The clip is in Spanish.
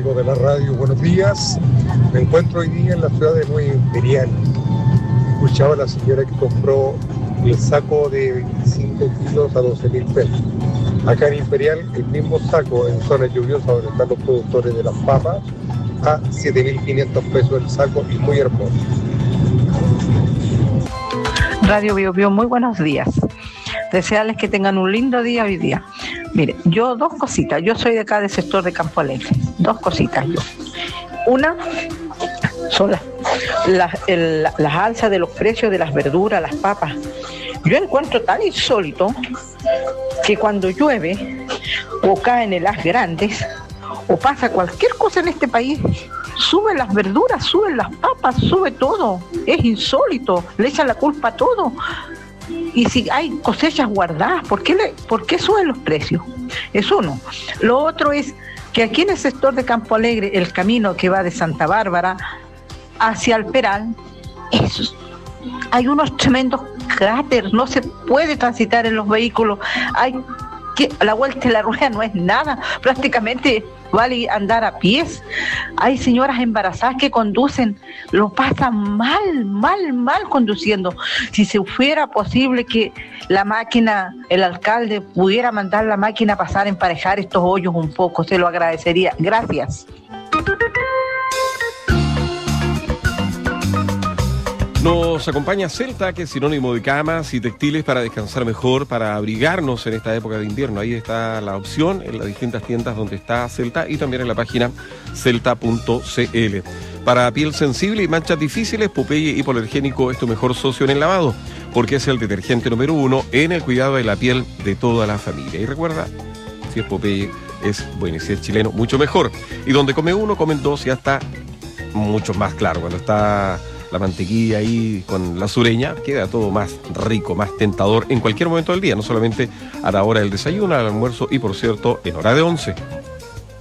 amigos de la radio, buenos días. Me encuentro hoy día en la ciudad de Nueva Imperial. Escuchaba a la señora que compró el saco de 25 kilos a 12.000 pesos. Acá en Imperial, el mismo saco en zonas lluviosas donde están los productores de las papas, a 7.500 pesos el saco y muy hermoso. Radio Bio Bio, muy buenos días. Desearles que tengan un lindo día hoy día. Mire, yo dos cositas. Yo soy de acá del sector de Campo Alegre. Dos cositas yo. Una son las alzas de los precios de las verduras, las papas. Yo encuentro tan insólito que cuando llueve o caen helas grandes o pasa cualquier cosa en este país, suben las verduras, suben las papas, sube todo. Es insólito, le echan la culpa a todo. Y si hay cosechas guardadas, ¿por qué suben los precios? Es uno. Lo otro es que aquí en el sector de Campo Alegre, el camino que va de Santa Bárbara hacia el Peral, hay unos tremendos cráteres, no se puede transitar en los vehículos, la vuelta de la rueda no es nada, prácticamente vale andar a pies. Hay señoras embarazadas que conducen, lo pasan mal conduciendo. Si se fuera posible que la máquina, el alcalde pudiera mandar la máquina a pasar a emparejar estos hoyos un poco, se lo agradecería. Gracias. Nos acompaña Celta, que es sinónimo de camas y textiles para descansar mejor, para abrigarnos en esta época de invierno. Ahí está la opción en las distintas tiendas donde está Celta y también en la página celta.cl. Para piel sensible y manchas difíciles, Popeye Hipoalergénico es tu mejor socio en el lavado, porque es el detergente número 1 en el cuidado de la piel de toda la familia. Y recuerda, si es Popeye, es bueno, y si es chileno, mucho mejor. Y donde come uno, comen dos y hasta mucho más claro. Cuando está la mantequilla ahí con la sureña, queda todo más rico, más tentador en cualquier momento del día, no solamente a la hora del desayuno, al almuerzo y, por cierto, en hora de 11.